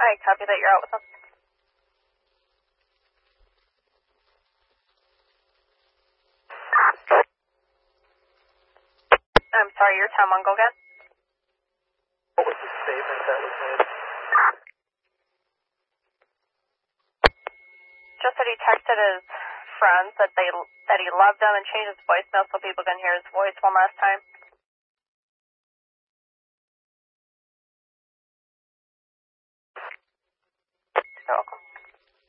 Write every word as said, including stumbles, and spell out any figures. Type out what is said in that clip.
Alright, copy that. You're out with them. I'm sorry, you're ten one, go again. What was the statement that was made? Just that he texted his friends that they that he loved them and changed his voicemail so people can hear his voice one last time. You're welcome.